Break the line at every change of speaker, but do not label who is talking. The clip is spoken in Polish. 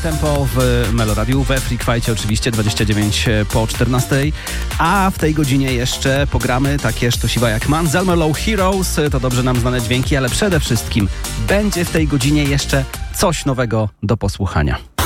tempo w Meloradiu, we Freak Fight'cie oczywiście 29 po 14, a w tej godzinie jeszcze pogramy takie sztosiwa jak Manzelmo Low Heroes, to dobrze nam znane dźwięki, ale przede wszystkim będzie w tej godzinie jeszcze coś nowego do posłuchania.